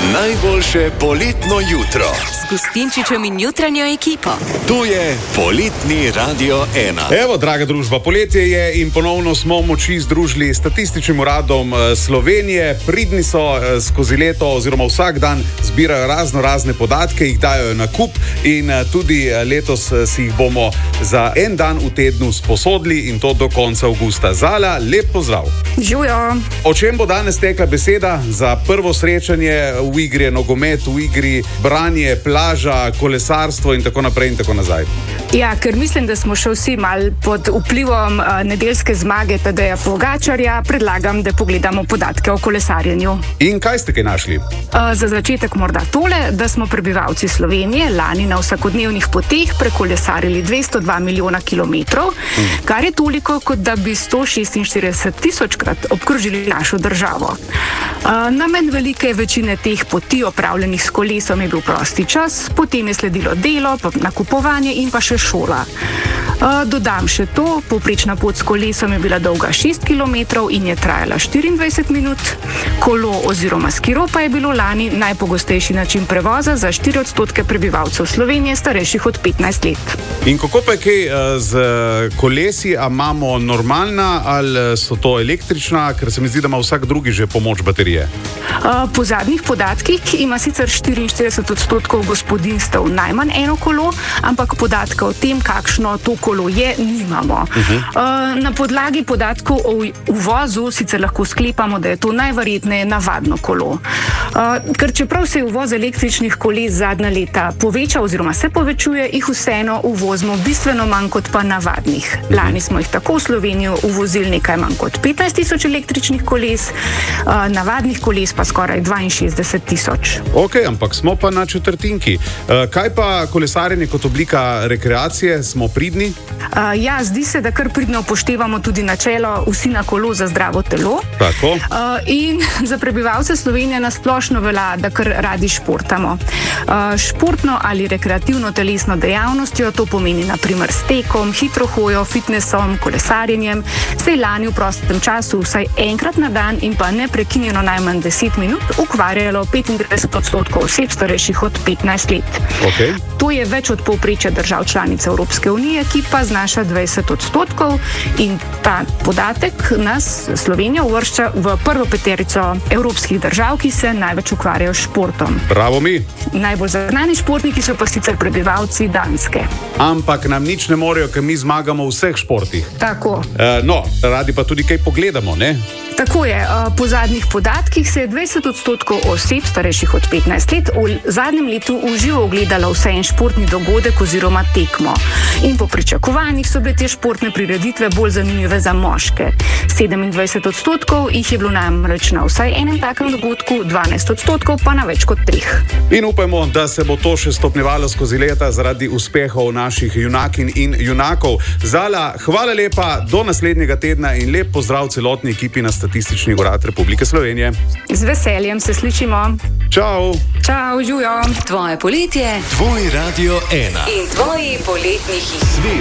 Najboljše poletno jutro. S Gustinčičem in jutranjo ekipo. Tu je Poletni Radio 1. Evo, draga družba, poletje je in ponovno smo moči združili Statističnim uradom Slovenije. Pridni so skozi leto oziroma vsak dan zbirajo razne podatke, jih dajo na kup in tudi letos si jih bomo za en dan v tednu sposodili in to do konca avgusta. Zala, lep pozdrav. Živijo. O čem bo danes tekla beseda? Za prvo srečanje v igri je nogomet, v igri branje, plaža, kolesarstvo in tako naprej in tako nazaj. Ja, ker mislim, da smo še vsi mal pod vplivom nedeljske zmage Tadeja Pogačarja, predlagam, da pogledamo podatke o kolesarjenju. In kaj ste kaj našli? Za začetek morda tole, da smo prebivalci Slovenije lani na vsakodnevnih poteh prekolesarili 202 milijona kilometrov, kar je toliko, kot da bi 146 tisočkrat obkrožili našo državo. Namen velike večine teh poti opravljenih s kolesom je bil prosti čas, potem je sledilo delo, pa nakupovanje in pa še šola. Dodam še to, povprečna pot s kolesom je bila dolga 6 km in je trajala 24 minut, kolo oziroma skiro pa je bilo lani najpogostejši način prevoza za 4% prebivalcev Slovenije starejših od 15 let. In kako pa je kaj z kolesi, a imamo normalna ali so to električna, ker se mi zdi, da ima vsak drugi že pomoč baterije? Po zadnjih podatkih ima sicer 44% gospodinjstev najmanj eno kolo, ampak podatka o tem, kakšno to kolo je, nimamo. Na podlagi podatkov o uvozu sicer lahko sklepamo, da je to najverjetneje navadno kolo. Ker čeprav se je uvoz električnih koles zadnja leta povečal oziroma se povečuje, jih vseeno uvozimo bistveno manj kot pa navadnih. Lani smo jih tako v Slovenijo uvozili nekaj manj kot 15 tisoč električnih koles, navadnih koles pa skoraj 62 tisoč. Ok, ampak smo pa na četrtinki. Kaj pa kolesarjenje kot oblika rekreacije? Smo pridni? Ja, zdi se, da kar pridno upoštevamo tudi načelo vsi na kolo za zdravo telo. Tako. In za prebivalce Slovenije nasplošno velja, da kar radi športamo. Športno ali rekreativno telesno dejavnostjo, to pomeni na primer s tekom, hitro hojo, fitnessom, kolesarjenjem, se je lani v prostem času vsaj enkrat na dan in pa neprekinjeno najmanj 10 minut ukvarjalo 95% oseb starejših od 15 let. Okay. To je več od povprečja držav članic Evropske unije, ki pa znaša 20% in ta podatek nas, Slovenijo, uvršča v prvo peterico evropskih držav, ki se največ ukvarjajo s športom. Bravo mi! Najbolj zagnani športniki so pa sicer prebivalci Danske. Ampak nam nič ne morejo, ker mi zmagamo v vseh športih. Tako. No, radi pa tudi kaj pogledamo, ne? Tako je. Po zadnjih podatkih se je 20% oseb starejših od 15 let v zadnjem letu v živo ogledalo vsaj en športni dogodek oziroma tekmo. In po pričakovanjih so bile te športne prireditve bolj zanimive za moške. 27% jih je bilo namreč na vsaj enem takem dogodku, 12% pa na več kot 3. In upajmo, da se bo to še stopnjevalo skozi leta zaradi uspehov naših junakinj in junakov. Zala, hvala lepa, do naslednjega tedna in lep pozdrav celotni ekipi na Statistični urad Republike Slovenije. Z veseljem se slišimo. Čau. Čau, živijo. Tvoje poletje. Tvoj Radio 1. In tvoji poletni hiti.